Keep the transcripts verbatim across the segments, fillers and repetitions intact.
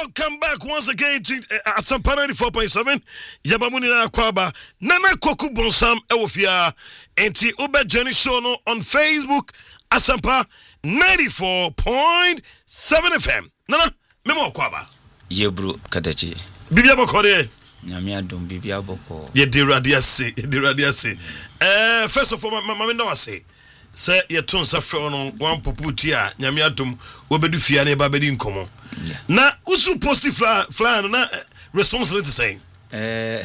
welcome back once again to uh, Asampa ninety-four point seven. Yabamuni na kwaba. Nana Koku Bonsam ewofia. Enti ube Jenny show no on Facebook. Asampa ninety-four point seven F M. Nana, memo kwaba. Yebru katachi. Bibia bokore. Nyame adom bibia boko. Ye de radia se, ye de radia se. Eh first of all, mama ndo wase. Say ye ton sa fe ono wan poputi a nyame adom wo bedu fia na ba bedi nkomo. Na usu posti fly fly na responsibility saying eh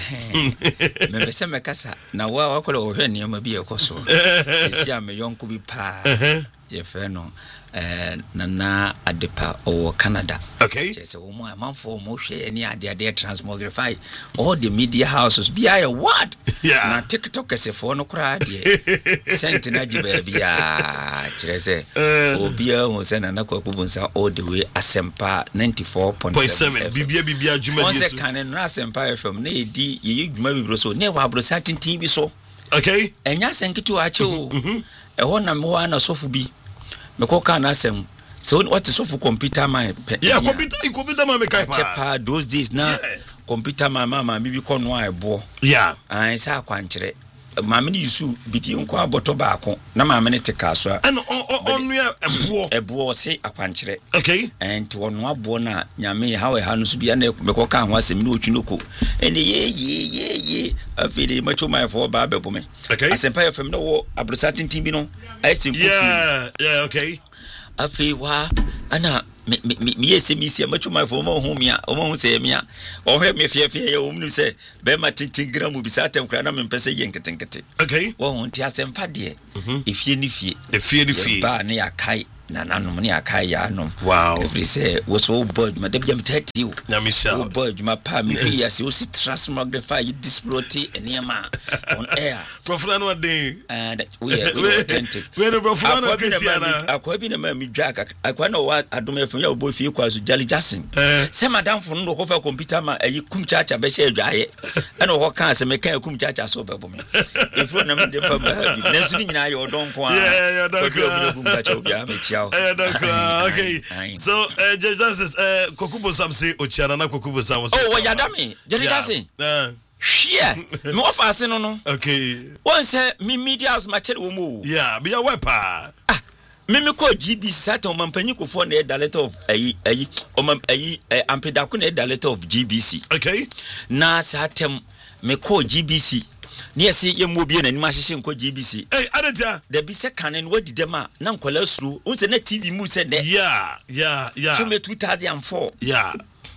me be se mekasa na wa wakola wo hwe niam bi ekoso esi a me yonko bi pa ye fe no eh nana adepa o Canada. Okay, say wo mo amanfo mo hwe ni ade ade transmogrify all the media houses be I what yeah na TikTok esefo no kra de sent na jiba bia kire se obia ho se na nakwaku bunsa all the way Asempa ninety-four point seven bibia bibia juma yesu on se kan na Asempa F M na edi ye juma bibro so ne wa abro certain T V so. Okay, enya senkitu ache o e ho na me wa na sofu bi me ko kan asem so what is sofu computer man yeah computer computer man me kai pa those days na yeah. Computer man mama mi bi ko no aibo yeah an sa kwankire mama ni yusu biti nko aboto baako na mama ne teka so and on ya ebo ebo se akwankire. Okay, and ono abo na nyame ha we ha no so bia na me ko kan ho asem ni otwunoko ene ye ye ye ye afide macho my for ba bebo me. Okay, Asempa F M no wo abrosatin T V no I see yeah yeah okay afi wa ana me me me yesi mi sia macho my for mo hu mi a o mo hu se mi a o hwe me fie fie ye o mu se be ma tintin gram bi sa tem kra na me pese ye nketenkete. Okay, wo hu ti Asempa de efie ni fie efie ni fie ba na ya kai na nanom ne akai ya anom. Wow, every say was so bad ma debjam thirty o na michelle o bad ma pa mi wi ya se o si transmogrify you disploti eniema on air profano dey and we are we authentic we no profano Christiana akwa bi na ma mi dwa akwa na wa adom efun ya obo fie kwa so Jali Jackson se madam fun no ko fa computer ma ayi kum chacha be she adwaye and o kan se me kan kum chacha so be bo me efro na me de fa ba bi na so ni nyina ye odon ko a yeah yeah don't go kum chacha obi a me chia okay so uh just uh Kokubo Sam say ochiana na Kokubo Sam oh wa yadame Jali Jackson uh yeah me ofa ase no no okay one say me media as ma tell wo mo yeah be your wepa ah me me ko G B C sat on mampanyi ko for na director of ayi ayi o mam ayi ampedako na director of G B C. Okay, na satem me ko G B C ne yesi ye mo bie na ni ma hyehye nko G B C eh adetia da bi se kan no wadi dem a na nkola suru o se na T V mu se de yeah yeah yeah so me two thousand four yeah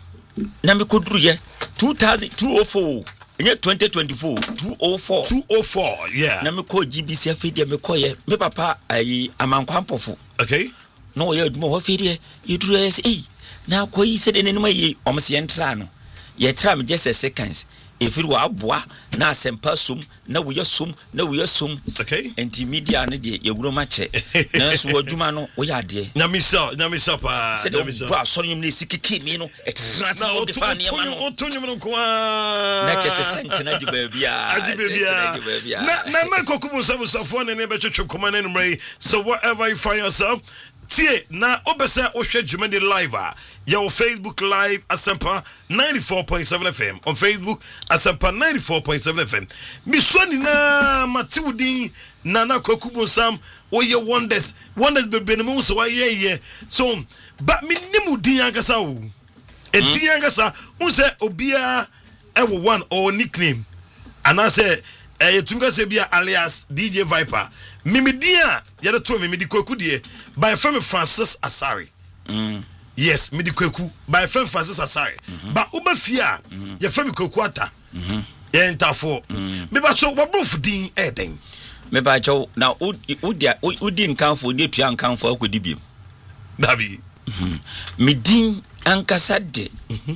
na me ko duru ye two thousand two oh four enye twenty twenty-four two oh four two oh four yeah na me ko G B C afede me ko ye me papa ayi amankwampofo. Okay, no ye aduma ho afede ye duru yes eh na ko yi se de ne ma ye omse ye ntra no ye tra me just a seconds efiri wa aboa na Asempa sum na wo yesum na wo yesum. Okay, enti media ne de yeguro ma che na so aduma no wo ya de na misa na misa pa na misa ba so nyum ne sikiki mi no etrans no de fa ne ma no o tonyum no kwa na che se sent na jiba bia ajibia na na na Kokubo Sam so for ne ne be twetwe koma na numre. So whatever you find yourself tie na obesa o hwe djumade live a your Facebook live Asempa ninety-four point seven F M on Facebook Asempa ninety-four point seven F M mi so ni na matiwudin na na Kokubo Sam o ye wonders wonders be be no so ye ye so but mi nimudin ankasa wo e din ankasa unse obia e wo one or nickname and I say eh tunga se bia alias D J Viper mimidia ya de to mimidi Kwaku die by friend Francis Asare. Mm. Yes, midi Kwaku by friend Francis Asare. Mm-hmm. Ba uba fia mm-hmm. ya friend Kwaku ata. Mhm. Ya ntafo. Me ba cho wabrof din eden. Me ba cho na udi udi nkanfo ne tua nkanfo akodi biem. Dabi. Mhm. Me din ankasa de. Mhm.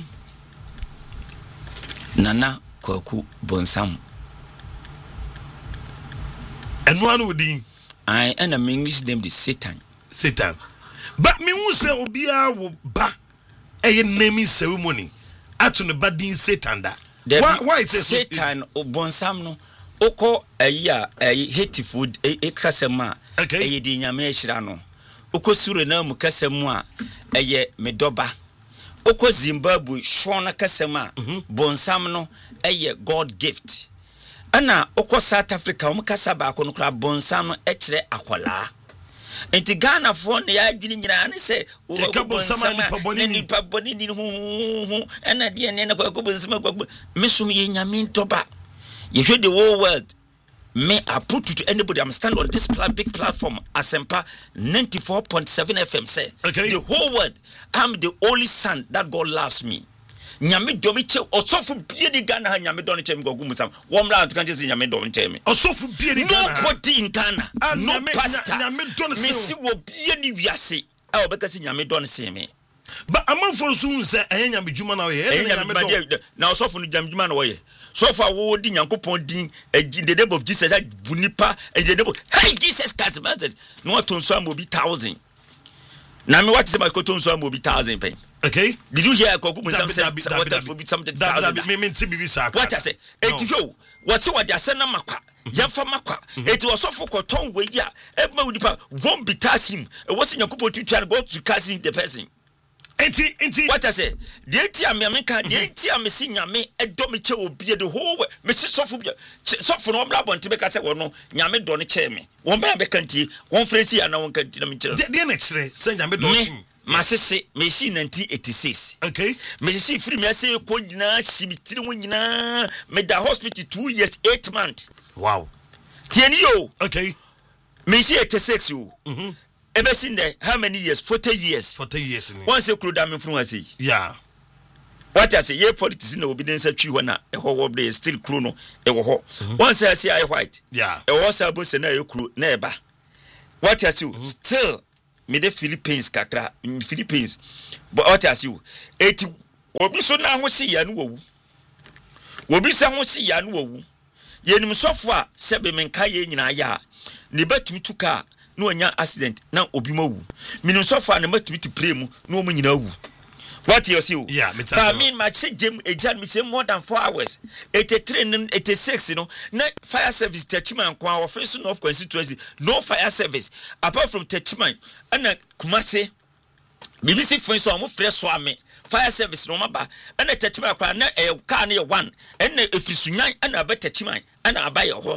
Nana Kwaku Bonsam. And one would din I and a English name the Satan. Satan. But me who say obia wo ba a naming ceremony atun the badin Satan da. Why why is Satan o Bonsam no oko ayi a ayi hateful e kasema ayi di nyame ehira no oko sure na mu kasemu a eye medoba oko Zimbabwe shona kasema bonsam no eye God gift ana oko South Africa um kasa ba ko no kra bonsam no e kire akola enti Ghana fo ne ya adwini nyina ne se oko bonsam ni paboni ni paboni ni hu hu ana die ne na ko bonsam ko mesum ye nyame toba ye hwe the whole world. May I put it to anybody? I'm standing on this pla- big platform, Asempa ninety-four point seven F M. Say, okay. The whole world, I'm the only son that God loves me. Nyame domi che osofu bie di Ghana nyame doni che mgo gumusam. Wom la to kan je nyame doni che me. Osofu bie di Ghana. Nobody in Ghana. No pastor. Nyame doni me si wo bie ni wiase. A obekasi nyame doni se me. But among for soon say eh nyame djuma na we. Eh nyame doni. Na osofu ni nyame djuma na we. So far, wo di Nyankopon din the name of Jesus bunipa and the name of hey Jesus Christ mastered no to so am obi thousand. Na me what say my to so am obi thousand pen. Okay. Did you hear Koku Musam say what that for be something thousand? Me me ti bibi sa. What I say? Eti yo, what say what they say na makwa. Yamfa makwa. Eti osofo koton we ya. E ma unipa won't be tasim. E was Nyankopon to try go to casting the person. Enti enti what I say the enti am me kan the enti am si nyame edomi che obi the whole way me si sofo bia sofo no bla bonte be ka say wo no nyame do ne che me won bra be kanti won fresi ana won kanti na me kire de na kire say nyame do sim ma sese me si nineteen eighty-six okay me si free me say ko nyina shimitiri won nyina me da hospital two years eight months wow tieni yo okay me si eighty-six yo mhm ebe sin there how many years forty years forty years ni once you could am from say yeah what I say ye politics na obi den sa twi ho na e ho wo bre still kru no e wo ho once I say I white yeah e wo sa bo se na e kru na e ba what I say still me the Philippines kakra in Philippines but what I say eti obi so na ho se ya no wo obi sa ho se ya no wo ye nim sofo a se be menka ye nyina ya ne batumi tuka no anya accident na obi mawu minu sofa na matimi ti pray mu no omu nyina wu what you see yeah me I mean my say jem ejan me say more than four hours eighty-three eighty-six you know na fire service Techiman kwa office no of constituency no fire service apart from Techiman ana Kumase B B C for so mo fresh so ame fire service no maba ana Techiman kwa na e car na one ana efisunyan ana ba Techiman ana aba ye ho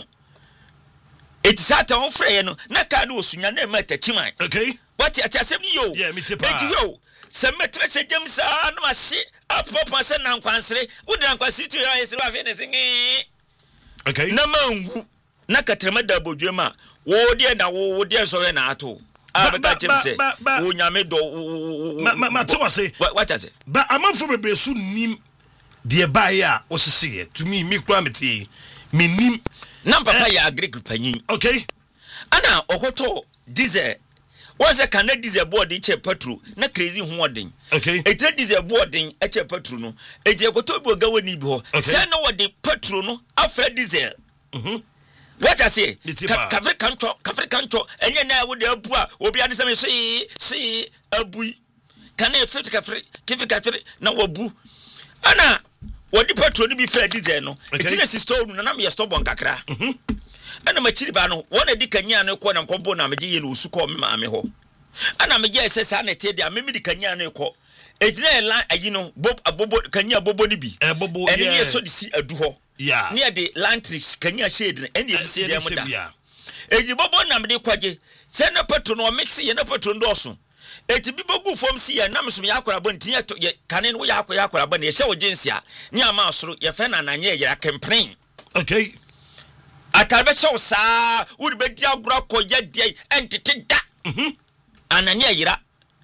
it sat on frey no na ka na osunya na ma Techiman okay what ya asem yo yeah me tipa eti yo se metre se james a na ma hye apopa se na nkwansere wudi na nkwansere ti ya yesere afi ne singi okay na mangu na katrema da bodwe ma wo de na wo de so we na ato a be ka james se wo nyame do ma ma to say what I say ba amanfo bebe su nim de ba ya o sese to me me kura meti me nim na papa ya agric panyin okay ana okoto diesel was a can diesel board in che petrol na crazy hoarding okay e tre diesel boarding e che petrol no e je koto bi oga wani bi ho say no what the petrol no after diesel mhm what I say kafre kanto kafre kanto enye na wo de abu a obi ade say see see abui can e fit kafre kafre kafre na wabu ana wodi petrol ni bi fra diesel no e ti na sister no na me stop on kakra mhm ana machiri ba no wona di kanya no ko na nkombo na meje ye no usu ko me ma me ho ana meje ese sa na te dia me me di kanya no ko etina la ayi no bob abobo kanya bobo ni bi e bobo ene ye so di si adu ho yeah near the lantrish kanya shade na ene ye si dia mo da eji bobo na me de kwaje se na petrol no mix ye na petrol ndo so eti bi bogu fom si ye na me so me yakora bo ntia kane no yakora yakora bo na ye hye wo jinsia ni ama asoro ye fe na nanye ye campaign okay atarbe so sa uri be dia gura ko ye dia entete da mhm anani ayira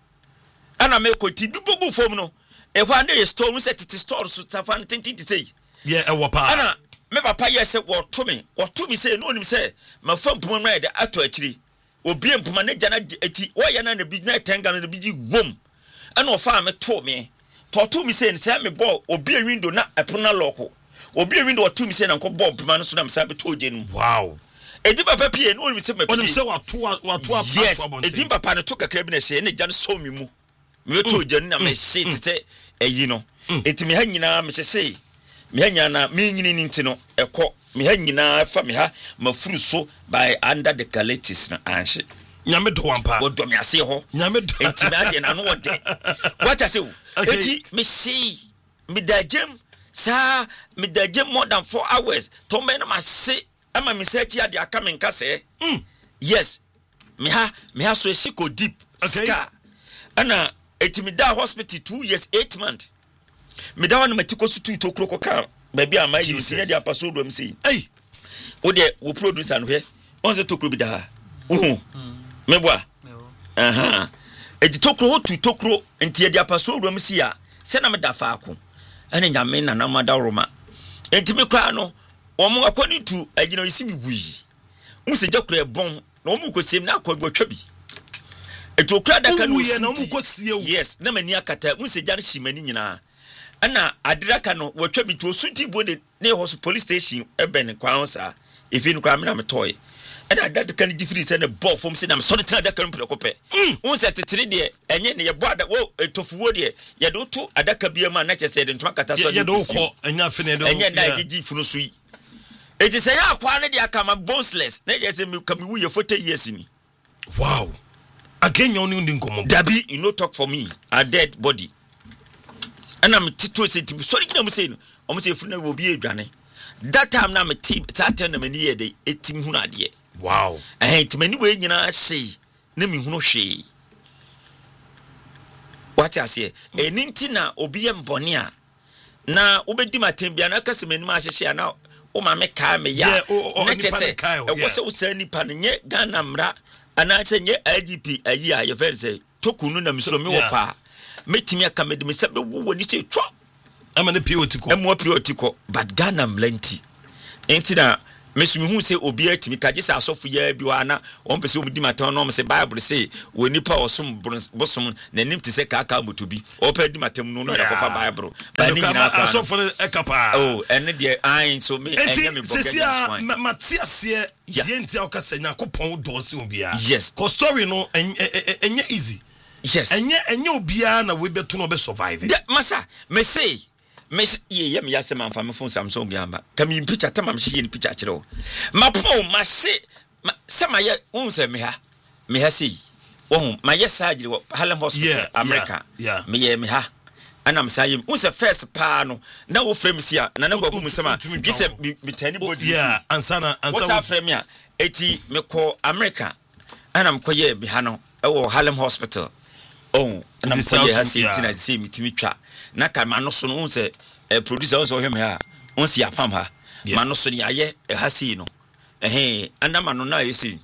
ana me ko ti bibogu fom no e hwa na ye store set ti store so tafan tintin ti sei yeah e wo pa ana me papa ye se wo to me wo to me sei no nim se ma fam puma na de ato akiri obi empuma na jana eti wo ye na na bi na tenga na bi ji wom ana o fa me to me to to me sei se me bo obi a window na epona loko obi a window to me say na nko bomb man so na msa be to ogenu wow edi papa pie no me say me onim say wa to wa to apa yes edi papa ne to kakra bi na hye ne gya so me mu me to ogenu na me hye tete eyi no eti me ha nyina me hye me ha nyana me nyini ni ntino ekọ me ha nyina fa me ha mafuru so by under the calatis na anhye nyame do wampa wo do me ase ho nyame do enti na de na no wo de what I say enti me see me da gem sa me da gem more than four hours to me na ma se ama me search ya de aka me nka se mm. yes me ha me ha so e go deep okay. Ska ana enti me da hospital two years eight months me da wan matiko su tu to kroko ka baby am I you see the episode we see hey wo de wo producer no he on se to kro bi da ha uhu me boa aha edi to kro tu to kro enti the episode we see a se na me da fa ako ana nyame na na mada roma enti me kwa no omo akoni tu agina isi bi bui mu se jakura e bon na omo kosiem na akwa botwa bi eto kra da ka no yes na mani akata mu se jan shimani nyina ana adraka no watwa bi to suti bode ne hospital police station eben kwa sa ifin kwa me na me toy ana that kan difference na ball form say na me so de tana da kan prekope un se tetere de enye ne ye bo ada wo etofuwo de ye do to adaka bia ma na chese de ntwa kata so de ye do ko enya fene do enye na gigi funu so yi eti se ya kwa ne de aka ma boneless na ye se me kam wu ye forty years ni wow again you need nkomo dabi you no talk for me a dead body and I'm tito say sorry kina mu say no o mu say funu na obi edwane that time na me team that time na me ye de etim hunu ade wow eh timani we nyina hye na me hunu hwe what I say eninti na obi ye mbone a na obedi matem bia na kase mani ma hyehye na o ma me ka me ya na kese e wo se wo sa nipa no nye Ghana mra ana se nye I G P ayi a ye fer say tokunu na misro me wo fa metimi aka me de me se be wo woni se twa ama ne piotiko emo piotiko but Ghana mlanti enti na mesumi hu se obi atimi kaje se asofu ya bi wa na on pese omdi matan no se Bible say woni pa osom bosom na nim ti se kaka motobi o pa di matam no no ya fa Bible ba ni nyina ka asofu ekapa oh ene de ain so me enye me boga matiase yenti akasa Yakopon do se obi a yes ko story no enye easy yes enye enye obi a na we beto no be survive masa me say me ye ye me yase man fa me phone Samsung yamba kam yin picture tamam shi yin picture kire o mapo ma se sama ye won se me ha me ha sei won ma ye surgery wo Harlem Hospital yeah, America yeah, yeah. me ye me ha anam sayim won se first pa no na wo frame sia na na gwagu musema gi se me tani body yeah ansana ansana what's that frame ya eti me ko America anam ko ye me ha no e wo Harlem Hospital oh anam ko ye ha sei tina sei mitimi twa na ka ma no so no se eh producer o so hwem ha on si apam ha ma no so ni aye e ha si no eh anda ma no na yesi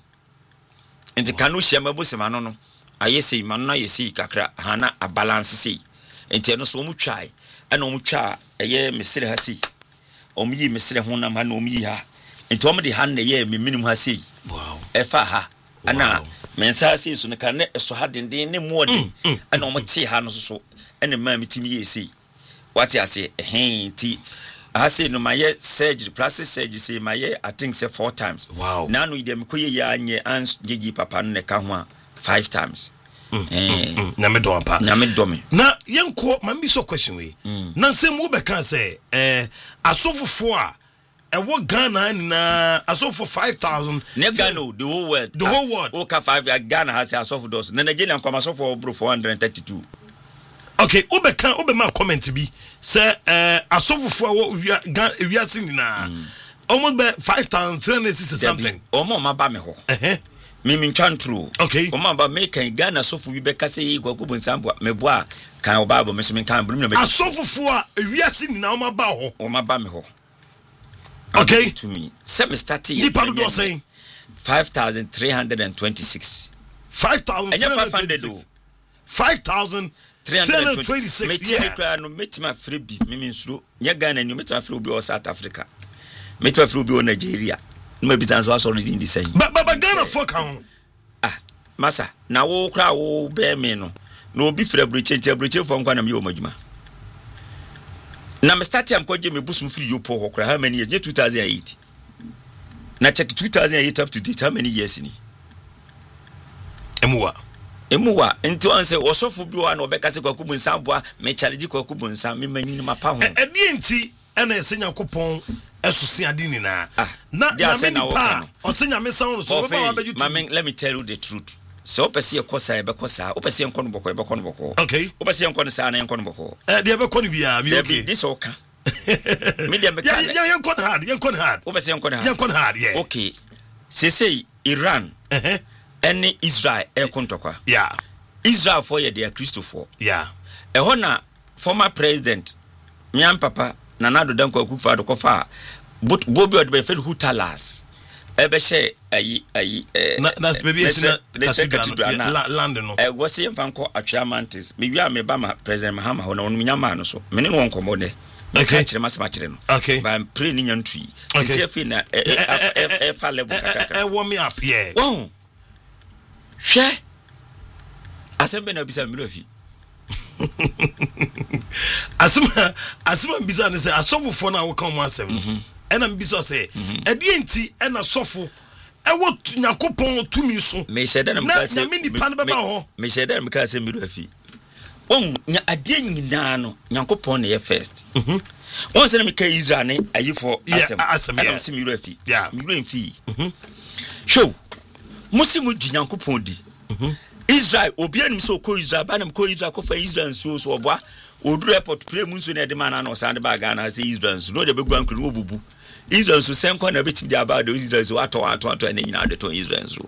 enti kanu hia ma bo se ma no no aye si ma no na yesi kakra ha na a balance si enti no so mu twai ana mu twa eye mesire ha si o mu yi mesire ho na ma na o mu yi ha enti o mu de ha na ye me minimum ha si wow e fa ha ana mensa si so ne ka ne so ha denden ne mu odi ana o mu ti ha no so ene ma mitimi yesi what you say eh ti I say no my surgery plastic surgery say my I think say four times wow now we dem koye ya anye ans gigi papa no ne ka ho five times mm, eh mm, mm, na me do ampa na me do me na yenko ma mi so question we mm. na nsem wo be kan say eh asofofo a e wo Ghana na asofo five thousand ne Ghana the whole world the whole world o ka five Ghana has asofo dos na Nigeria kwa asofo bro four hundred thirty-two okay ube kan ube ma comment bi say eh asofofo a wo wia sin na almost be five thousand three hundred sixty something omo ma ba me ho eh me min chantro okay omo ba me kan Ghana asofo bi be ka say igwago bonsambo me bo a kan obaba me so me kan brum na me asofofo a wia sin na omo ba ho omo ba me ho okay to me sem starting you part do saying five thousand three hundred twenty-six five thousand five hundred do five thousand three hundred twenty-six me tie kra no metima free bi me mensuro nya Ghana ni metima free obi o South Africa metima free obi o Nigeria no be bisanso aso reading the same but but Ghana for kan ah masa na wo kra wo be me no no obi free abroche abroche for nkwa na me o madwuma na me start am koje me busum free yo po kra how many years two thousand eight na check two thousand eight up to date how many years ni emuwa emuwa enti on se osofu bi wa na obeka se kwakubu nsamboa me challenge kwakubu nsam me manyi ma ho e di enti ena ese Yakopon esusi ade ni na na na me pa osenya me sound so ba ba let me tell you the truth so opese ye kosa ye be kosa opese ye nkono boko ye be kono boko okay opese ye nkono sa na ye nkono boko eh de be kono bia mi okay this oka medium be yeah yeah ye nkono hard ye nkono hard opese ye nkono hard ye nkono hard yeah okay say say Iran eh uh-huh. Any Israel e kontokwa yeah Israel for ye de Christopher yeah e hona former president miam papa Nanado Danko Akufo Addo kofa but bobi odbe fe hutalas ebe she ayi ayi eh na baby esina cathedral land no eh wo se mfanko atwamantis me wi me ba ma president Mahama ho na wonu nyama no so me ne won komo de okay kire masema kire no okay ba pray ni nyantui se fi na e fa level kakaka e wo me up yeah won hwe asembe na bisa milofi asema asema bisa ne se asofo na wo kan mo asem ena mbisa se edi enti ena sofo ewo Nyankopon tumi so me sheda na mka se na me nipa na baba ho me sheda na mka se milofi on nya ade nyina no Nyankopon na ye first mhm on se na mka Israel ne ayifo asem ena se milofi yeah milofi mhm show musimu di Nyankopon di mhm Israel obi anim so ko Israel ba nam ko Israel ko fa Israel so so oboa oduru airport play mu so na de man na sand bag na say Israel so no de begwan kru obubu Israel so senko na betim dia ba do Israel so ato ato ato na nyina de to Israel so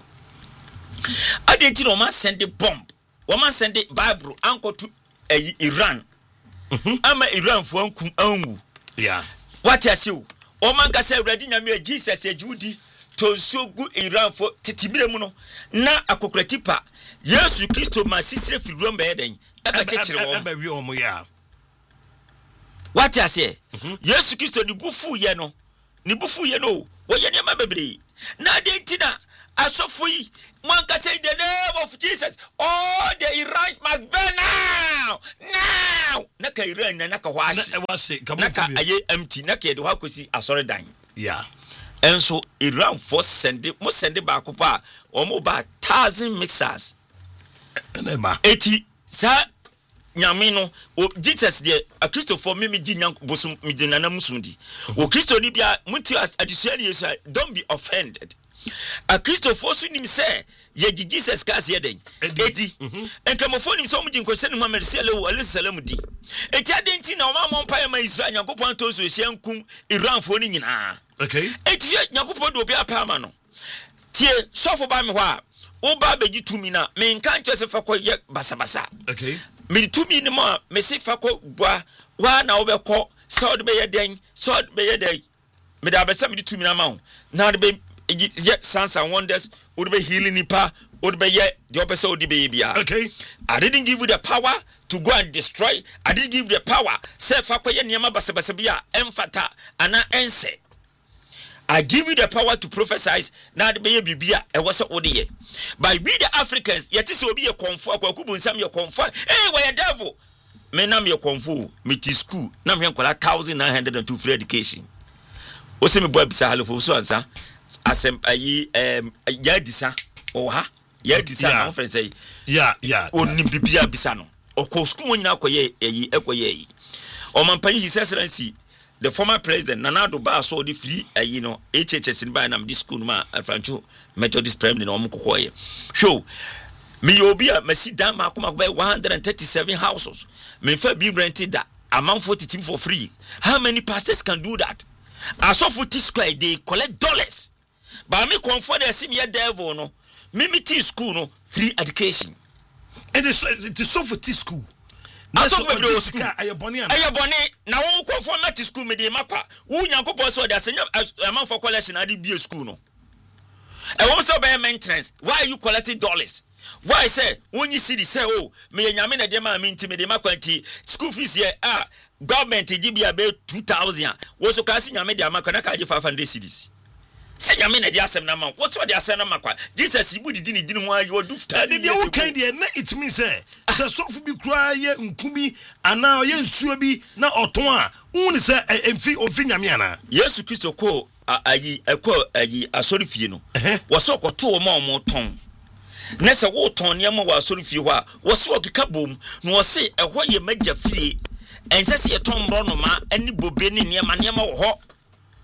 adenti no ma send bomb o ma send bible anko to Iran ama Iran fo ankum anwu yeah what you say o man ka say ready nyame Jesus ejudi to so gu Iran fo titimire mu no na akokratipa Yesu Kristo ma sisire fi Rome eden eba chechire wo eba wi omo ya what you say Yesu Kristo ni bufu ye no ni bufu ye no wo ye ne ma bebre na de ntina asofu yi man ka say the name of Jesus all the Iran must burn now now na ka Iran na ka hwashi na ka aye empty na ka de hwa kosi asore dan yeah enso Iran for send mo send ba ko pa o mo ba thousand mixers enema eti sa nyame no o Jesus de a Christopher me me gi nyank bosum me di nanam sundi o Christo ni bia muti adisua ni Yesu don't be offended a Christopher so nim say ye gi Jesus kas ye den edi enkamofo nim so mo gi nkose ni Muhammad sallallahu alaihi wasallam di eti adenti na o ma mo mpa ma Israel Yakobon to so hye nkum Iran fo ni nyina okay eti Yakobon do obi apama no tie sofo ba me ho a o ba beji tumi na me nka nche se fa ko ye basabasa okay me tumi ni mo me se fa ko bua wa na wo be ko se o de be ye den so o de be ye den me da be se me tumi na ma ho na de be ye signs and wonders o de be healing nipa o de be ye de o be se o de be ye bia okay I didn't give you the power to go and destroy. I didn't give you the power se fa ko ye niam basabasa bia emfata ana ense I give you the power to prophesy na de be bibia e wo se ode but we the Africans yet is obi e konfo akwakubu nsam ye konfo eh we devil me na me konfo me ti school na me nkola one thousand nine hundred two free education o se me boy bisa halofo so ansa asem ayi em ya disa o ha ya disa na friend say yeah yeah oni bibia bisa no o ko school nyina akoye eyi ekoye yi o man pan his excellency the former president Nanado ba so the free ayi no H H S in ba na me school ma Franco Methodist primary no omkokoye show me obi a masi dan ma akoma ba one hundred thirty-seven houses me fa be rented that amount for team for free. How many pastors can do that? As of forty square they collect dollars but me comfort the senior devil no me me tea school no free education and it is so for tea school aso for the school ayeboni ayeboni na won ko for met school me dey makwa wo Nyankopon so dey asenya amount for collection ade bi school no e won so be maintenance why are you collecting dollars why say when you see the say oh me nyame na dey ma me nti me dey makwa nti school fees here ah government give be about two thousand wo so ka si nyame dey makwa na ka je five hundred cedis se nyame na dey asem na ma wo so dey asem na makwa Jesus ibu di ni di ni ho ayi wo dufta dey wo kan dey na it means say se sofu bi kura ye nkumi ana ye nsuo bi na oton a uni se emfi ofi nyame ana Yesu Kristo ko ayi ekọ ayi asori fie no wo so koto mo mo ton na se wo ton ne mo wa asori fie ho a wo so okeka bom na wo se ehọ ye magya fie ense se ton bro no ma ani bobe ne ne ma ne ma wo ho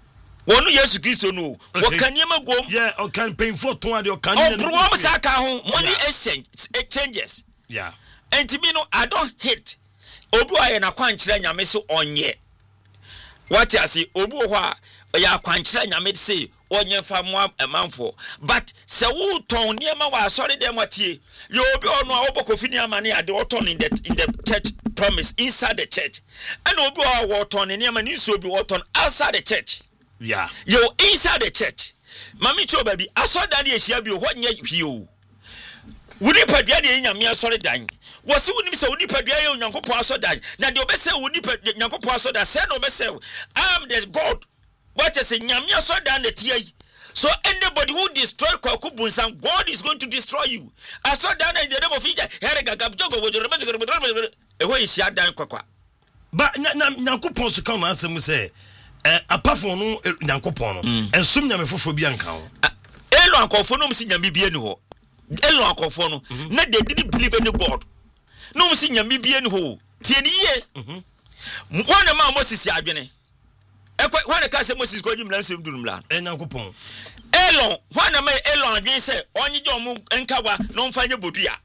wonu Yesu Kristo no wo kan niema gom yeah o kan painful to ade o kan niema o pro saka ho money exchange exchanges yeah enti me no I don't hate obu aye na kwankyerɛ nyame so onye what you say obu ho a ya kwankyerɛ nyame se onye fa mo amanfo but se wo ton niema wa asɔre dem watie ye obi ono a obokofi niama ne ade oton in the in the church promise inside the church and obi o wo ton niema ni so obi wo ton outside the church yeah you inside the church mami cho baby asoda na ehia bi ho nya hwio wuni padua de nyame asɔre dan wose wuni se wuni padua ye onyankopɔ asoda na de obese wuni padua nyankopɔ asoda se na obese I am the God what is nyame asoda na tie so anybody who destroy Kwaku Bunsam God is going to destroy you asoda na de dem ofija here gagab jogo wojoro bejoro e ho ehia dan kwakwa ba nyankopɔ so kan na asem se eh apafo no nyankopɔ no ensum nyame foforo bi anka ho elo akofo no msi nyame bi ani ho elo akofo no na they didn't believe in God no msi nyame bi ani ho tie ni ye wona ma Moses adwene ekwa wona ka se Moses ko nyimla nsem duru mla eh nyankopɔ elo wona ma elo adwene se onye je omu nkawa no mfa nye bodua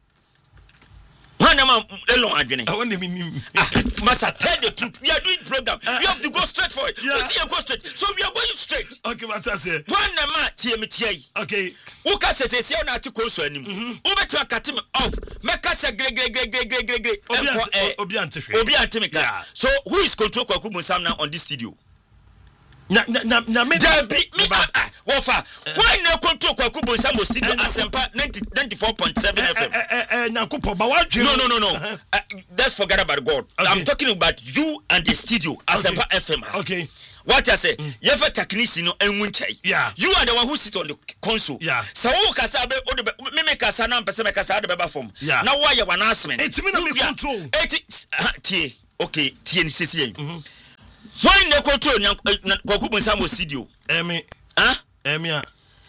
wona ma elo adwene I want me must tell the truth. We are doing program. Uh, we have to go straight for it. Yeah. We see you go straight. So we are going straight. Okay, what I say? One man T M T A. Okay. Uka se se se na ti ko so anim. Ube to akatim off. Meka se gre gre gre gre gre gre gre. Obi antihwe. Obi antimika. So who is control Kwaku Bunsam now on this studio? Na na na me Debi me ah wofa. Why na control Kwaku Bunsam studio Asempa ninety-four point seven F M? Eh eh nyankopɔ ba wa No no no no. Let's forget about God. Okay. I'm talking about you and the studio Asempa okay. F M. Okay. What I say, mm. you have a technician no enwunchai. Yeah. You are the one who sit on the console. Yeah. So who kasa be o de me me kasa na mpese me kasa de beba form. Yeah. Now why you announcement? It's me na me control. It tie. Okay, tie ni sisi yen. Why na control Kwaku Bunsam studio? Emi. Huh? Emi a.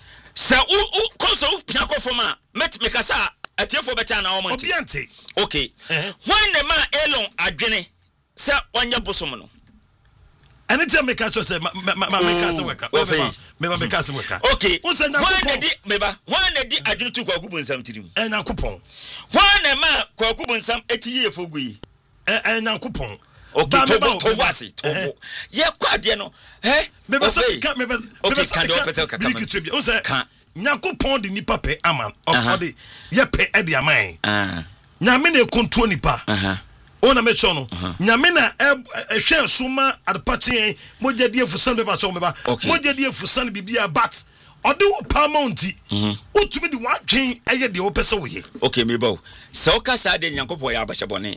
So who console piako form a met me kasa atie for better na o monte. Obiante. Okay. Why na ma Elon adwene se onya bosom no? Anytime me catch say ma ma ma me catch weka. Me ma me catch weka. Okay. Why na di meba? Why na di adwene tu Kwaku Bunsam tirim? Eh nyankopon. Why na ma Kwaku Bunsam etiye fogui? Eh eh nyankopon. Okay, to to wasi to. Ye kwade no. Eh? Me ba say me ba. Okay, can do officer ka come. O say nyankopon di nipa pe ama. O de ye pe e di aman. Ah. Nyame na control nipa. Aha. Ona me cho no nyame na ehwe suma adpache moja die fusan be ba cho me ba moja die fusan bibia but ode wo paramount utumi di wadwen eye de wo pese wo ye okay me ba se o ka sa de nyankopon ya abahye bone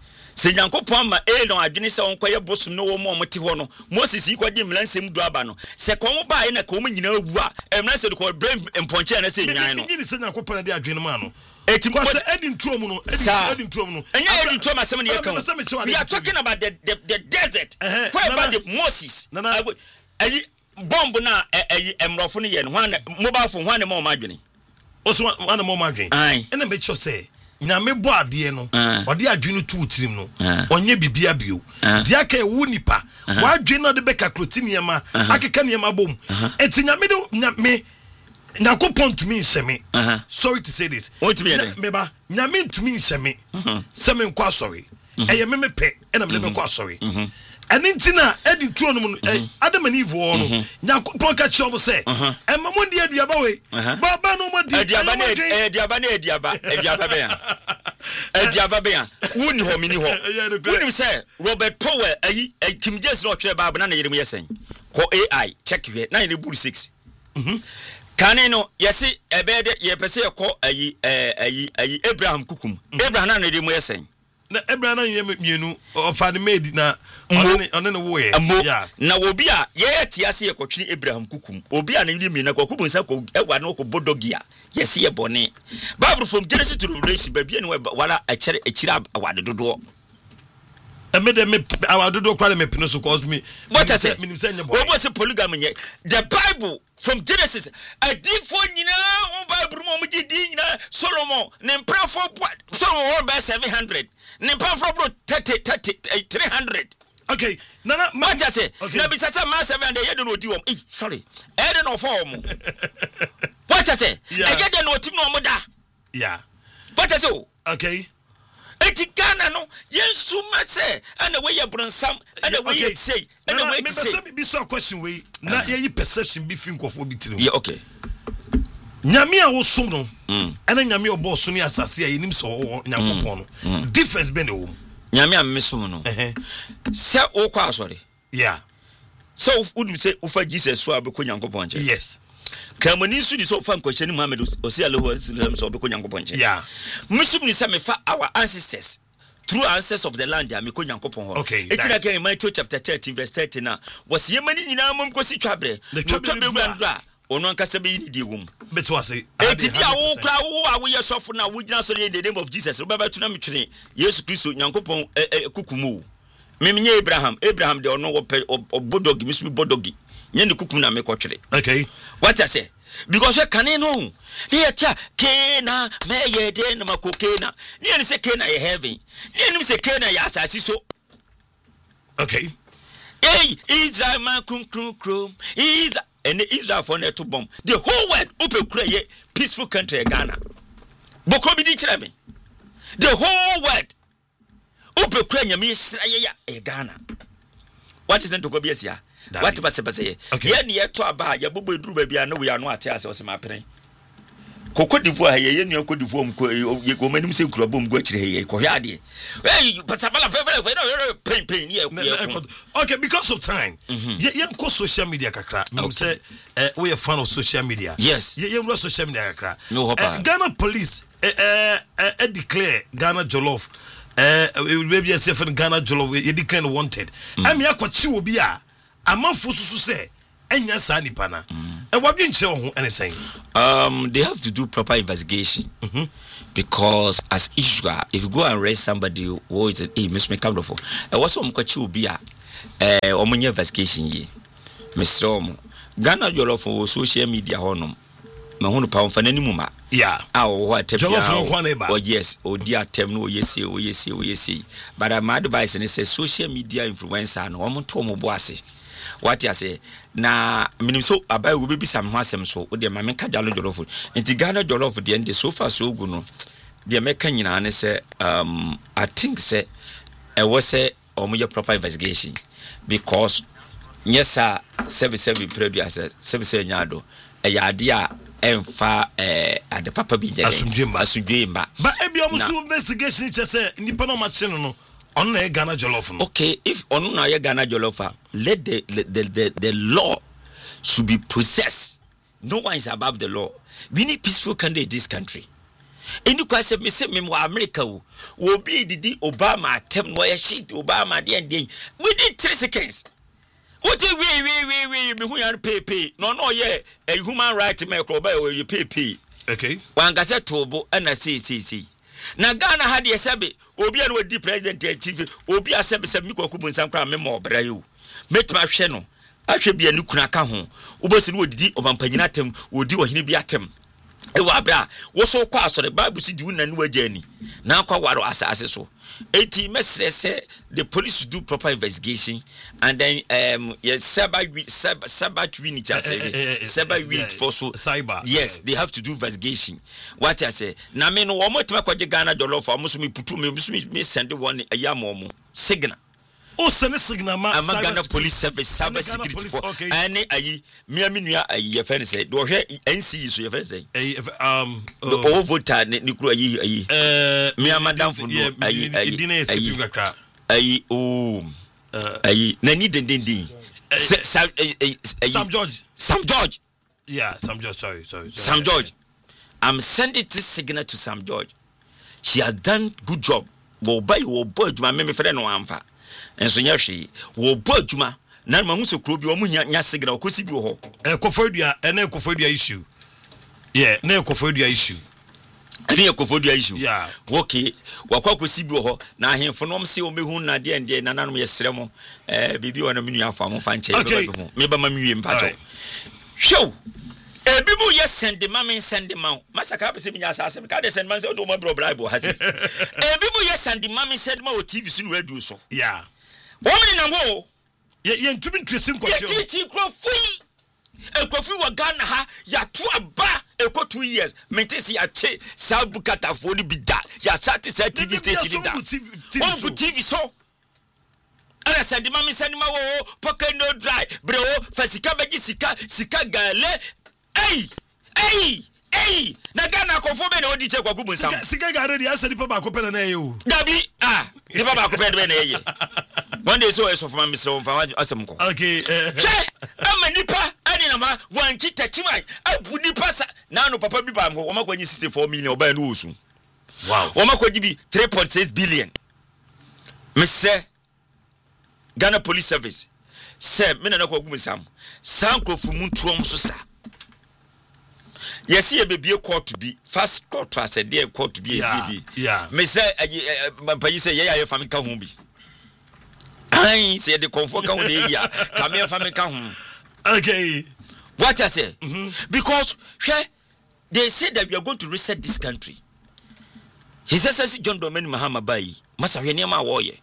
se nyankopon ma e don adwene se won kwaye bosum no wo mo moti ho no Moses yi kwaje mlansem du aba no se ko mo ba ye na ko mo nyina awu a emlanse de ko brain emponche na se nyan no ni se nyankopon de adwene ma no eti because edin tuom no edin tuom no enya edin tuom asem ne yakan we are talking about the the, the desert uh-huh. Where about the Moses ayi bomb na ayi emrofo ne ye no hwan mobile phone hwan ne mo madwene oso hwan ne mo madwene ena be cho say nyame bo ade no ode adwene tu tirim no onye bibia bio dia ka ewu nipa wadwene no de be kakrotini ma akeka ne ma bom eti nyame de nyame Nyakopon to me semi. Sorry to say this. What me meba nyame to me semi. Semi nkwa sorry. Eye me me pe e na me me kwa sorry. Ani ntina edi tuo no Adam and Eve wo no. Nyakopon ka chom say. E ma mo ndi aduaba we. Baba no mo di. Aduaba na aduaba na aduaba. Aduaba be ya. Aduaba be ya. Woni ho mini ho. Woni say Robert Powell ayi Kim James no twa baba na yerem yesen. Ko A I check here na yere buru six. Mhm. Kaneno yesi ebede ye pese ko ayi ayi ayi Abraham kukum Abraham na ne mu yesen na Abraham na ye mienu ofa ne made na one one ne wo ye ya na obi a ye tiase ye kotwe Abraham kukum obi a na ye mienu na Kwaku Bunsam ko ewa na ko bodogia yesi ye bone Bible from Genesis to Revelation ba bia ne wala a kire a kire awade dodo e me de me awade dodo kwa me pino so cause me what I say obo se polygamy the Bible from Genesis a different nyina on Bible mo mo di nyina Solomon ne mprafo Solomon won by seven hundred ne mprafo bro thirty thirty three hundred Okay, Nana, what I say? Na bisa say ma seven dey no odi wom. Eh, sorry. Eh dey no for wom. What I say? Eh dey no tim no mo da. Yeah. What I say? Okay. Eti Ghana no yensu mase ana we ye bronsam ana we ye say ana we say. Me be be so question we na ye perception be fin kofo bi tiri. Yeah, okay. Nyame a wo som no. Ana nyame obo so ne asase a yenim so nyankopon no. Difference be ne wo. Nyame a me som no. Eh. Se wo kwa asori. Yeah. So would say ufa Jesus so abeko nyankopon che. Yes. Kamani su di so fa nkwachani Muhammad osi aleho sallam so obeko nyankopon che. Yeah. Musum ni say me fa our ancestors through ancestors of the land ya me ko nyankopon ho. Okay. Etina kan Matthew chapter thirteen verse thirty na was yemani nyina mum ko si twabre. Twabre gwandra ono ankasa be ni di wum. Beto ase. Eti dia wo kra wo a wo yesofo na wo gina so in the name of Jesus. Wo baba tuna me twene Yesu Kristo nyankopon kukumu. Memnye Abraham Abraham de ono wo obodogi misumi bodogi. Nye ni kukum na me ko twere. Okay. What I say? Because we can no. Ni atia kena me ye de na makokena. Ni ani se kena ye heaven. Ni ani se kena ya asasi so. Okay. Hey, Israel man krum krum krum. Is and Israel for net to bomb. The whole world open kure peaceful country Ghana. Boko bi di kire me. The whole world open kure nyame Israel ya Ghana. What is into go bi asia? What ba se ba se ye ne ye to aba ya bobo eduru ba bia na we anu ate ase o se ma pere Koko d'Ivoire ye ye nu Koko d'Ivoire ko ye go manim se nkura bom go akire ye ko hwa ade eh pasabala fe fe fe pen pen ye okay because of time ye ye ko social media kakra me say eh we a fan of social media yes ye ye no social media kakra no hopa Ghana police eh eh declare Ghana Jollof eh maybe say for Ghana Jollof ye declare wanted am ya kwachi obi a amanfo susu say enya sa nipa na e wadwe nche ho ene sen um they have to do proper investigation mm-hmm. because as Israel if you go and arrest somebody who is a miss me come for e was some kwachi obi a eh omunye investigation ye Mister Omo Ghana Jollof for social media honom me hunu pa mfa nanimu ma yeah ah o what tell oh yes o dia tem no yes o yes o yes but my advice is say social media influencer no omo to omo bo ase what you say na minim so abai wo be bisa me ho asem so o de ma me ka Ghana Jollof enti Ghana Jollof de ende so far so gu no de me ka nyina ne say um I think say e was say omo your proper investigation because yes sir service service producer service nyado e ya de a emfa eh ade papa bi jere asundwemba asundwemba ba e bi omo so investigation che say nipa no ma che no no on na Ghana Jollof no okay if on na Ghana Jollof let the the, the the law should be processed. No one is above the law. We need peaceful country in this country. Any question me say me mo America wo be didi Obama tem no ya shit Obama dey and dey within three seconds. What we we we we me hu yan pay pay no no ye a human right me ko ba you pay pay. Okay. Wan ga say tobo na say say say. Na Ghana had ye sebe obi an wadi president T V obi asebe sebe mi kwaku bunsan kra me mo bra yo metma hwe no ahwe bia ni kuna ka ho obosi no odidi obampanyina tem odi ohine bi atem e wa bra wo so kwa asore bible si di unani wajani na kwa waro asase so eti mesre say the police do proper investigation and then um yes cyber cyber cyber unit I say cyber unit for so cyber yes they have to do investigation what I say na me no wo motima kwaje Ghana Jollof amuso mi putu me me send one ayamomo signal o send signal ma Ghana police service cyber security for any ayi me aminua ayi ye friend say do hwe N C so ye friend say um o voter ni kuro ayi ayi eh me amadam fu no ayi ayi ayi o ayi na ni den den den Sam George Sam George yeah Sam George sorry sorry Sam George I'm sending this signal to Sam George. She has done good job. Wo buy wo boy juma me me fere no amfa. Enso nya hwe wo boy juma na ma hu se kro bi o mu nya signal ko si bi ho. E kofodua e na kofodua issue. Yeah, na kofodua issue. Ani kofodua issue. Yeah. Okay, wakwa ko si bi ho na ahemfo no mse o mehu na de ende na nanom yesere mo. Eh bibi wona menu afa mo fa nche be be ho. Me ba ma miwie mpacho. Show. Ebi mu ye send the man send the man. Masaka be se binya asase me ka de send man se o do mo bro bribe o hase. Ebi mu ye send the man send ma o T V so no radio so. Yeah. woman na wo ye ntumi ntwese nkɔhye ye titi krofui ekofui wa Ghana ha ya to aba eko two years mentesi ya che sabukata fo ni bida ya sati sa T V station da on go T V so ala sadi mami sadi ma wo pocket no dry bro fasika beji sika sika gale ei ei ei na Ghana kofo be na odi che kwaku bunsam sika gare di asadi pa ba ko pele na ye o dabi ah ni pa ba ko pele be na ye one day so eso for mami so fa asem ko okay che ama nipa ani na ma wanchi tachiman abu nipa sa na no papa bi ba mo o makwanyi sixty-four million oba na osu wow o makwanyi bi three point six billion me say Ghana Police Service say me na kwa gumsam san krofu muntuom so sa yes ye bebie court bi fast court as a day court bi esi yeah me say mampayi say ye ya fami ka hu bi ai say the comfort ka hu dey ya ka me fami ka hu okay what I say mm-hmm. Because they say that we are going to reset this country. His Excellency John Dramani Mahama Bai masa hwe niam awoye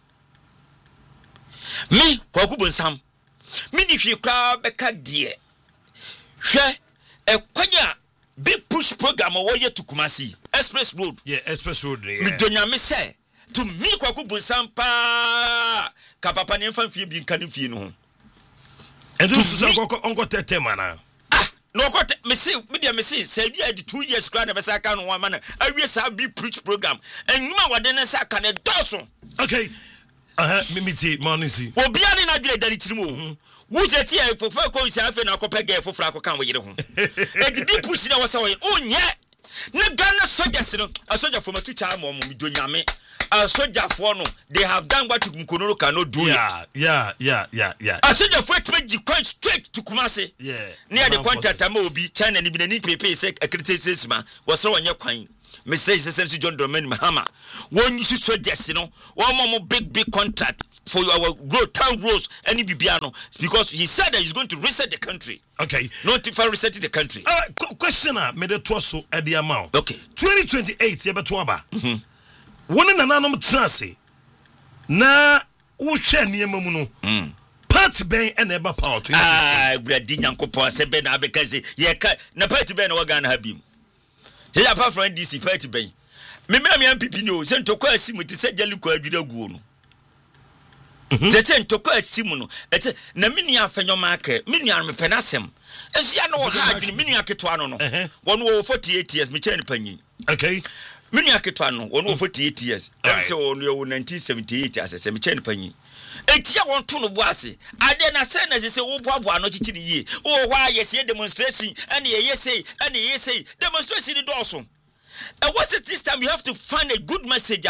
me kwaku bonsam me ni hwe kra beka de hwe ekwanya big push program awoye to Kumasi express road yeah express road yeah me donya me say to me kwaku bonsam pa ka papa ne mfa fie bi nka ne fie no ho and this is onko onko tete mana ah no ko me see me dia me see say bi adi two years kra na be say aka no one man awie sa bi preach program enuma wade ne say aka ne doso okay uh me me ti morning see obi ani na dwele dari tirimo wo je ti e fofa ko isi afa na akopɛ ga fofra akokan wo yire ho e di bi push na wo say wo onye na Ghana soldiers no a soldier for matu cha mo mo midonyame a soldier for no they have done what Mkonoro cannot do. Yeah, it yeah yeah yeah yeah a soldier for to be quite straight to Kumasi yeah near the contact am obi China ni bi ni pepe say accreditation ma wo so wonye kwan me say Excellency John Dramani Mahama won use soldiers no one more big big contract for our road town roads any bibiano because he said that he's going to reset the country. Okay, not if I reset the country. All right, question ah me the twaso e the amount. Okay, twenty twenty-eight ye beto aba mhm woni nananom transe na wo hwe niam mu no mm party ben e na eba power to ah bradi nyankopon se ben na abeka se ye ka na party ben na waga na habim ye apart from D C party ben me me na me M P P no se ntokwa asimu ti se jaliko adwira guo no tete ntokwa asimu no ete na menu afanyoma aka menu an mepenasem esia no ha adwini menu aketo no no wono wo forty-eight years me chen panyin okay menu aketo no wono wo forty-eight years em se wono nineteen seventy-eight asese me chen panyin etia won to no boase ade na se na se wo boabo no chichiri yie wo hwa yesi demonstration ane yesi ane yesi demonstration do so. And what's it this time? You have to find a good messenger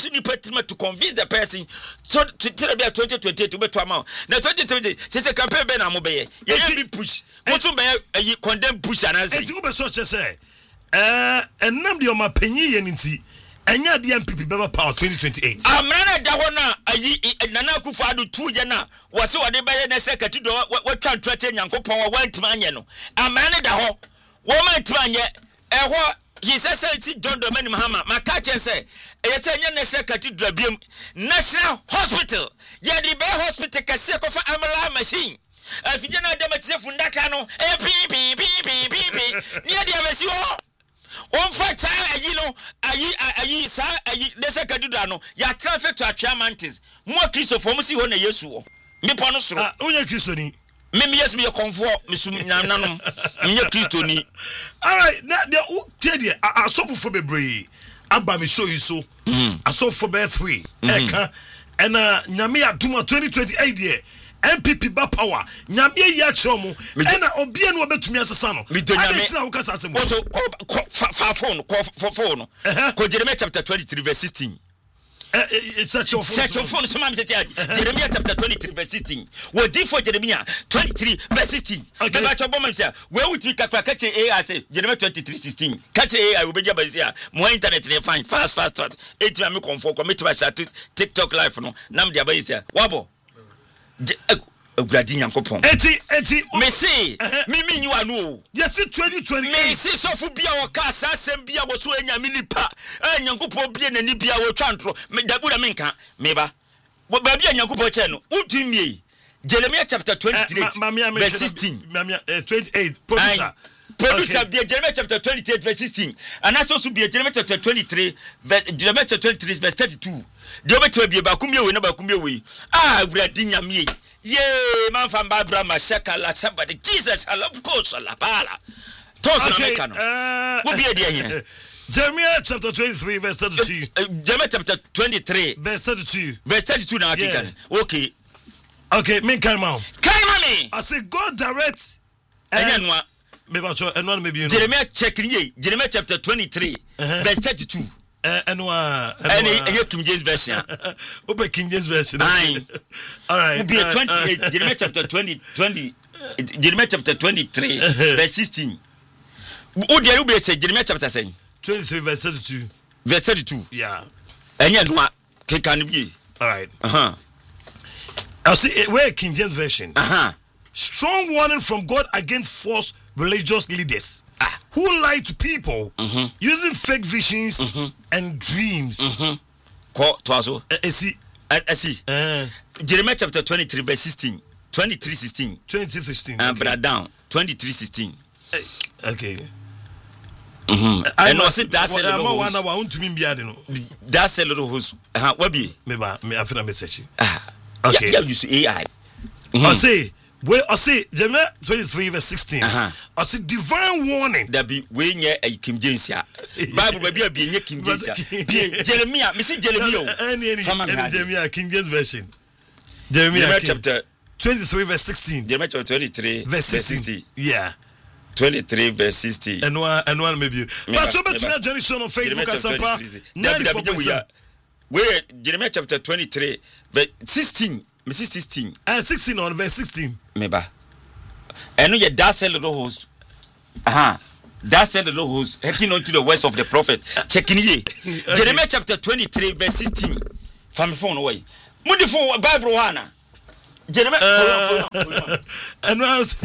to convince the person. So to tell me twenty twenty to be to amount. Now twenty twenty, since a campaign ben amobeye, you be push. What you may condemn push and answer. And you be such a say. Uh, and name the my penny yenity. And ya the M P P Baba Power twenty twenty-eight. Amrana Dahona, a Nana Kufadu two yana was so a debate and secretary do what can't threaten Yanko went to Maniano. Amrana Daho, woman to Manya, and what? He says, John Dramani Mahama, my catcher say, a National Cathedral Beam National Hospital. Yadi Bay Hospital Caseko for Amala machine. If you don't have a Fundacano, a pee pee pee pee pee pee, near the Avesio. One fight, you know, I ye, sir, the Secadudano, ya traffic to Achia Mountains. More Christopher on a Yesu. Mipono, Unya Christoni. Maybe yes, me a comfort, Miss Nanum, Minya Christoni. All right, now the tell you, I saw for Bebre. Abba me show you so. I saw for Bear three. Eka and uh Nyamia Duma twenty twenty-eight year. M P P ba power. Nyamia ya chomo. Ena obi anu obetumi asasano. Me do nyame. Na ukasa asemo. Also fa phone, for phone. Ko Jeremiah chapter twenty-three verse sixteen. It's such a such a phone. So, Jeremiah chapter twenty-three, verse sixteen. What did for Jeremiah twenty-three, verse sixteen? Okay, that's your moment, sir. Where would you catch a I say Jeremiah twenty-three, sixteen? Catch a I will be able to more internet they find fast, fast, fast. Eight me comfort, commit my chat, TikTok live, no, Nam Diabasia. Wabo. Ugradin Yankopon. Eti, eti, me say, me mean you are no. Yes, twenty twenty. Me say, so for Bia or Casa, Sembia was so in your mini pa, and Yankopo Bien and Nibia or Chantro, me Dabuda Minka, Meba. wo ba bia nyankopɔ che no utumie Jeremiah chapter twenty-three verse sixteen twenty-eight producer producer okay. Jeremiah chapter twenty-eight verse sixteen and also so be Jeremiah chapter twenty-three Jeremiah chapter twenty-three verse thirty-two de obeto bia ba kumie we na ba kumie we ah awurade nyame ye man fa babra ma shaka la sabade Jesus I love course la bala toss na make no wo bia de here Jeremiah chapter twenty-three verse thirty-two uh, Jeremiah chapter twenty-three verse thirty-two verse thirty-two na akikan okay okay me kai ma kai ma me I say God direct enya noa me ba cho eno me bi Jeremiah check ni Jeremiah chapter twenty-three uh-huh. verse thirty-two eh eno a eno eno King James version open King James version aye all right be uh, twenty-eight uh, Jeremiah chapter twenty twenty Jeremiah chapter twenty-three verse sixteen wo dey you be say Jeremiah chapter say twenty-three verse thirty-two verse thirty-two yeah enya noa ke kan bi all right uh-huh I see where King James version uh-huh strong warning from God against false religious leaders ah. who lie to people mm-hmm. using fake visions mm-hmm. and dreams. Mm-hmm. Ko to aso. I see. I see. Uh, Jeremiah chapter twenty-three verse sixteen. twenty-three sixteen. twenty-three sixteen. And okay. Down. twenty-three sixteen. Uh, okay. Mhm. And was it that's a little one hour want to me biade no. That's a little host. Uh what be? Me ba me afina message. Ah. Okay. Yeah, you see A I. I say we I say Jeremiah twenty-three verse sixteen. Uh-huh. I say divine warning. That be we nye a King James ya. Bible be be be nye King James ya. Be Jeremiah, me see Jeremiah. Any any Jeremiah King James version. Jeremiah chapter twenty-three verse sixteen. Jeremiah chapter twenty-three verse sixty. Yeah. twenty-three verse sixty. And one and one maybe. But so bet to generation on Facebook Asampa. ninety-four percent. Wait, Jeremiah chapter twenty-three verse sixteen. Me see sixteen. And sixteen on verse sixteen. Meba. And no, you that's a little host. Aha. That's a little host. Heading on to the words of the prophet. Checking ye. Okay. Jeremiah chapter twenty-three, verse sixteen. From the phone away. Mundi phone Bible wana. Jeremiah. Uh, and was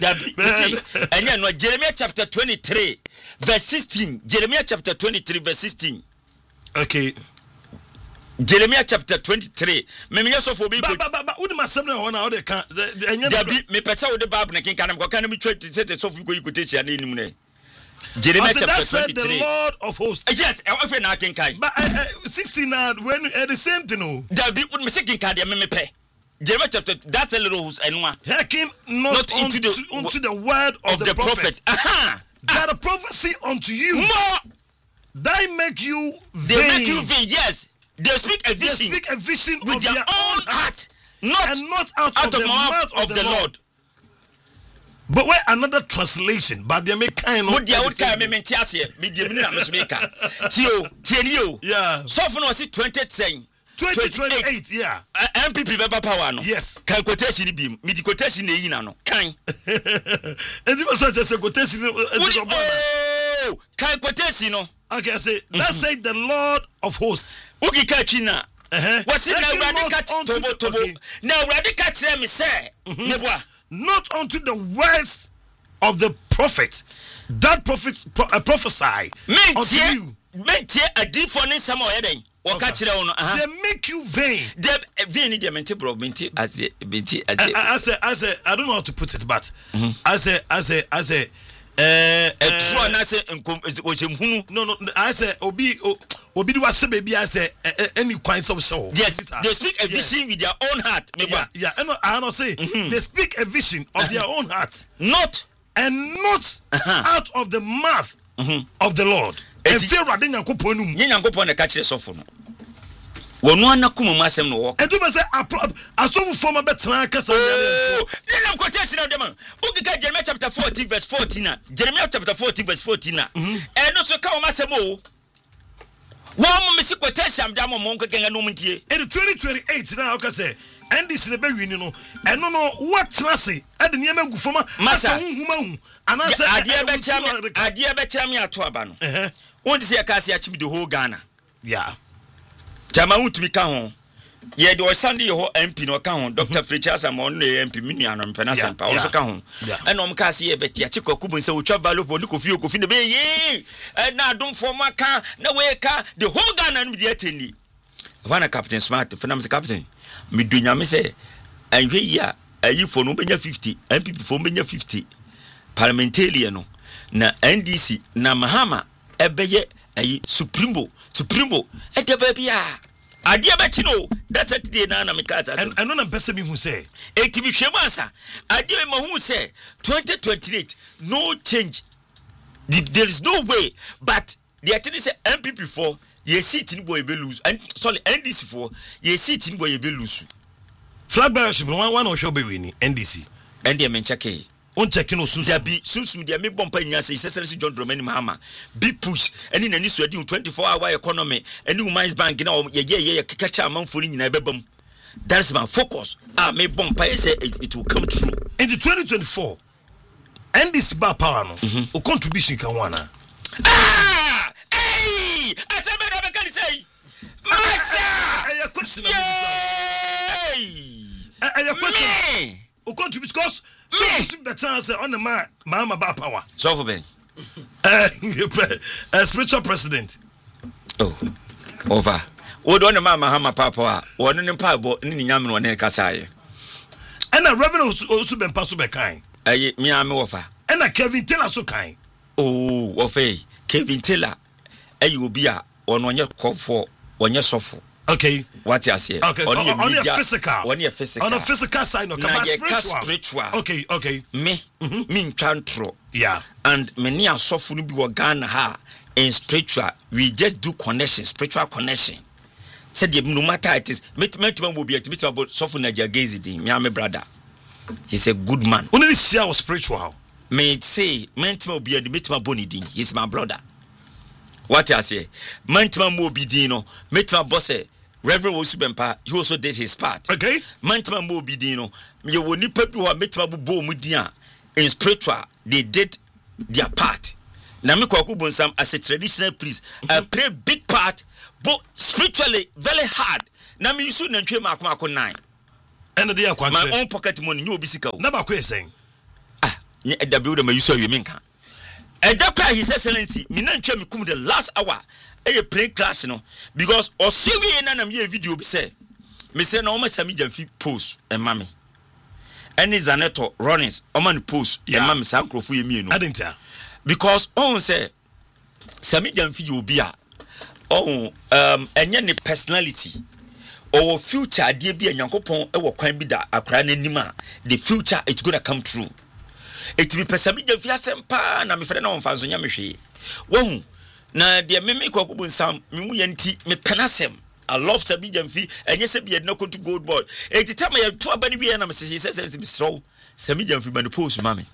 and yeah, no, Jeremiah chapter twenty-three, verse sixteen. Jeremiah chapter twenty-three, verse sixteen. Okay. Jeremiah chapter twenty-three. Me me so for be good. Ba ba ba udi masem na hona o de kan. Dabi me pesa o de Bible na kin kan am ko kan me twenty say so for go ikutechi na enim ne. Jeremiah chapter twenty-three. The Lord of hosts. Yes, I want na kin kai. But sixteen na when uh, the same thing no. Dabi udi me say kin kai de me me pe. Jeremiah chapter that's a little host enwa. Hearken not, not into the unto the word of, of the, the prophet. prophet. Aha. That a prophecy unto you. More. They make you vain. They make you vain. Yes. They speak a vision, they speak a vision with of their, their own heart, not, and not out, out of, of the mouth, mouth of, of the Lord. Lord. But where another translation, but they make kind of. What they would carry me mentiasia, medium in America. Tio, Tio, yeah. So for no, see twentieth saying. twenty twenty-eight, yeah. M P P Baba Power, no. Yes. Can quotation be midi quotation in no. Can. And you also just a quotation. Oh, can quotation no. Okay, I say, let's say the Lord of hosts. Uki Kachina. Uh-huh. What's it now? Ready catch Tobo Tobo. Now, ready catch them, say. Not unto the words of the prophet. That prophet pro- uh, prophesy. Unto you. Make a deep for some more heading. Or catch it on. They make you vain. They vain, they meant to bro, minty as a binty as I say, I say, I don't know how to put it, but I say, I say, I say, eh, a true answer and no, no, I say, Obi, Obi, do what baby, I say, any kinds of show. Yes, they speak a vision with their own heart. Yeah, yeah, and I don't say, they speak a vision of their own heart, not and not out of the mouth of the Lord. And fear rather than Coponum, Yanko catch the sophomore. When one Nakum Massam no walk, and do say, I saw from a better Cassandra. Then I'm quotation of them. Okay, Jeremiah chapter forty, verse fourteen. Jeremiah chapter forty, verse fourteen. And also come Massamo. One Miss Quotation, Damo Monka can no minty. And twenty twenty-eight now, I say, and this is the baby, you know, and no, no, what Tracy, and the Yama Gufoma, Massa, and I said, I dear Betami at Tuaban. What is your Cassia to be the whole Ghana? Yeah. Jama won't be count. Yeah, there was Sunday your M P no count. Doctor Fritchas among the M P Minian and Penasan also count. And on Cassia Betty, Chico Kubin, so travel for Nico Fio Kofin the Bay. And now don't form my car, no way car, the whole Ghana and the attendee. One captain smart, Fanam's captain. me do nyame say anhwe yi a ayi for no benya fifty M P P for benya fifty parliamentarian no na N D C na Mahama ebeye ayi supremo supremo e de ba bia ade abeti no that's it dey na na me ka asa and I know na person me who say e ti bi hwemu asa ade ma hu say twenty twenty-eight no change. The, there is no way, but the attorney say M P P for ye seat in boy be lose and sorry N D C for ye seat in boy be lose. Flag bearership one one or show be winning N D C. And they men check eh. On checking no susu. There be susu there me bompa nya say say John Dramani Mahama big push and in any so do twenty-four hour economy and new mines bank na ye ye ye keka cha manfo ni nyina bebam. That is my focus. Ah me bompa say it, it will come true. In the twenty twenty-four N D C ba power no o contribution kan wana. Ah! Hey! Asa me da be kan say. Masha! Aya question. Hey! Aya question. Me! O contribute because so you the chance on the man mama ba power. So for ben. Uh, spiritual president. Oh. Over. O do na mama Mahama papa wo no ne pa bo ni nyam no ne kasaye. And a revenue also been pass be kind. Aye me am wofa. And a Kevin Taylor so kind. Oh, wofa. Kevin Taylor ayi obi a ono nye kofo, onye sofo. Okay. What you say? Okay. On, on, on your physical. On your physical. On a physical side, no. Come spiritual. spiritual. Okay. Okay. Me, mm-hmm. me chantro. Yeah. And many are so fully be Ghana ha in spiritual. We just do connection, spiritual connection. Said no matter it is. Meet meet man will be at meet about sofu na jagazi di. Me my brother. He's a good man. Only this year was spiritual. May say meet will be at meet my boni di. He's my brother. What I say? Meet my mo be di no. Meet my boss. Reverend Osubempa, he also did his part. Okay. Mantama mo bidino. Me wo nipa bi ho metama bo mu dia in spiritual they did their part. Na me kwaku bonsam as a traditional priest, I play big part but spiritually very hard. Na me yusu nantwe makoma akon nine. And the akwan. My own pocket money no obi sika o. Na ba ko saying. Ah, nye edabe do ma yusu awie menka. Edakra his excellency, me nantwe me kum the last hour. A play class no because or see we na na me video be say me say na o ma Sami Jamfi post e ma me any Zaneto Rollins o ma post e ma me sankrofo ye mi enu adenta because on say Sami Jamfi you be a on um enye ne personality or future de bi Nyankopon e wo kwan bi da akra na nima the future it's going to come true it be Sami Jamfi asempa na me fere na on fa so nya me hwe wo na de meme kwakubu nsam memu yanti me penasem I love Sami Jamfi enye se bi na kotu gold board e titama ya to abani bi na me se se se bi so Sami Jamfi man post mame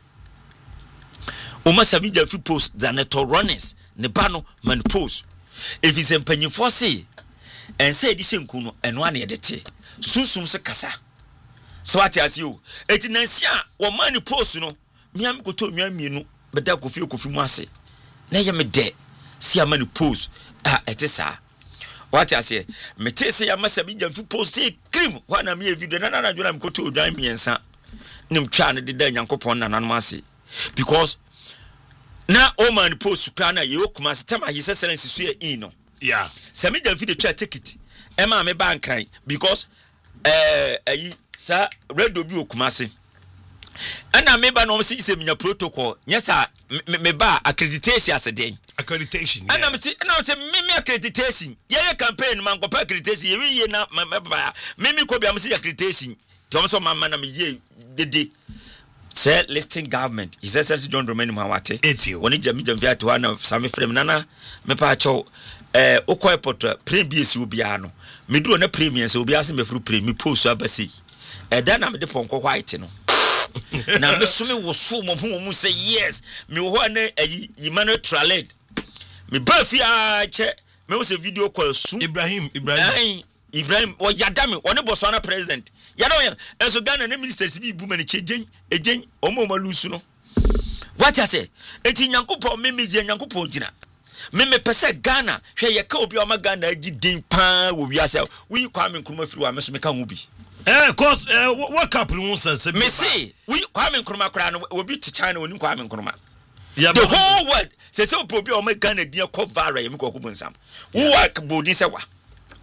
o ma Sami Jamfi post Zaneto Runners ne ba no man post if is empanyifo se en se edi senku no eno ane edete susum se kasa so ati asio eti nansi a wo man post no miam koto miam mienu beda kofi kofi mu ase na ye me de see a man pose ah etisa what I say me te say am Sami Jamfi pose say cream wa na me video na na na dwara me koto odwan miensa nim twa ne de da Nyankopon na nanom ase because na o man pose kra na ye okuma sistema his excellency so e no yeah Sami Jamfi de twa ticket e ma me ban kan because eh ayi sa radio bi okuma ase ana me ba no me say me nya protocol nyesa me ba accreditation as den accreditation ana me say na say me me accreditation ye ye campaign man ko pa accreditation ye ye na me ba me me ko bia me say accreditation to so mama na me ye dede say listing government is excellency John Dramani Mahama woni Sami Jamfi ati wa na Sami frame nana me pa cho eh okọ airport previous obi ano me do na premium say obi ase me fru premium post abasi e da na me de ponko white no na me so me wo so mo ho mo say yes me wo na ayi Emmanuel Tralet me ba fi a che me wo say video call su Ibrahim Ibrahim Ibrahim o yada me one Botswana president yada o enso Ghana na ministers bi bu mani chejen ejen o mo ma lusu no what I say eti Nyankopon me me je Nyankopon gina me me pese Ghana hwe ye ka obi o ma Ghana agi din pa wo wi ase we Kwame Nkrumah firi wa me so me ka ho bi eh cause eh what couple won sense me see we Kwame Nkrumah kra no obi ti China oni Kwame Nkrumah yeah, the whole world say say obi o ma Ghana din ko vara ye me ko ko bonsam wo work bodi se wa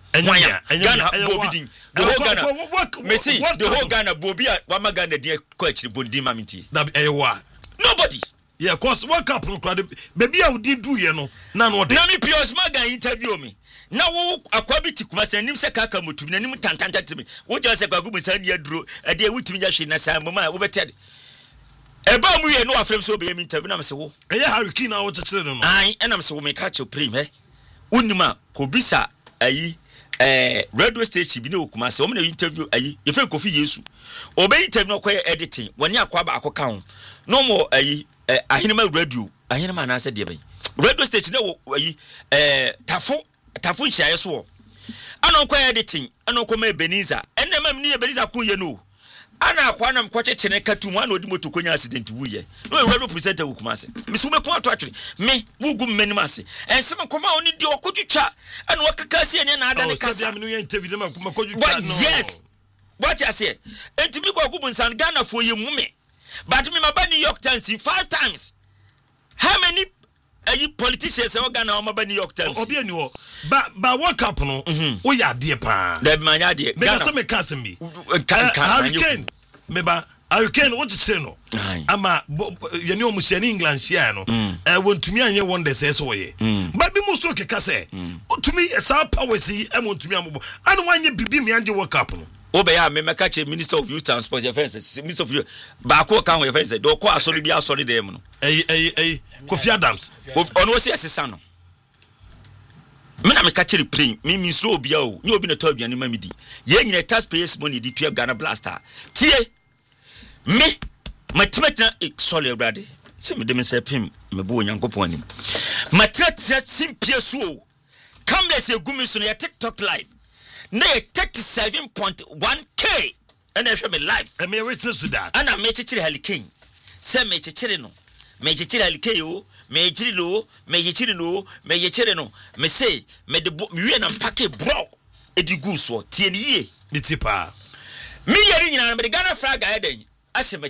Enya Ghana Bobidin the whole Ghana me see the whole Ghana Bobi wama Ghana dey coach Bondi mamiti na ewa nobody yeah cause World Cup no crowd baby a udi do ye no na no dey na me Pius Maga interview me na wo akwa bi tikuma se nim se kaka motum na nim tantanta timi wo je se kwagu bu san ye duro e dey wutimi ya hwe na sa mama wo betede e ba mu ye no afrem so be ye interview na me se wo e ya Harry Kane na wo chechire no ai e na me se wo me ka che prim he unima ko bisa ayi eh radio station bi na okuma se wo me interview ayi e fe Kofi Yesu obey interview no koye editing woni akwa ba akoka ho no mo ayi ahinema radio ahinema na ase de ban radio station na wo ayi eh tafo tafo nchiaye so ana koye editing ana ko ma Beniza enne mam ni Beniza ko ye no ana akwa na mkwache chene katum ana odi moto konya accident wuye no radio presenter okuma se misu me ko ato atwere me wugu mmani mase ensem koma oni di okotwitwa ana wakaka se ene na ada ne kasa am no interview ma kodwitwa no yes what you say enti kwa kubu nsan Ghana fo ye mume but me maba New York Times five times how many ayi politicians e Ghana o maba New York Times obi ani wo ba ba World Cup no wo ya de pa da manya de Ghana me kasem bi kan kan Hurricane me ba Hurricane what you say no ama ye ni o mu share England share no e wontumi anye wonder say so ye ba bi mu so keka say otumi sa power si e wontumi ambo anu wanye bibi me anje World Cup no obeya me meka che Minister of Youth Transport your friends Minister of Youth ba ko kan your friends do ko asori bi asori dem no eh eh eh Kofi Adams ono si asesa no me na meka che plane me mi so obia o ni obi na to aduane ma midi ye nyina taxpayers money di twelve Ghana Blaster tie me matimata solid brade se me dem se pim me bo onyankopon anim matratra simpie so kamle se gumi so na TikTok live na thirty-seven point one K and I show me life and me witness to that and I me chichire Hurricane say me chichire no me chichire Hurricane o me chichire no me chichire no me chichire no me say me de me na pack bro e di gu so tie ni ye me tipa me yeri nyina me Ghana flag ga eden ase me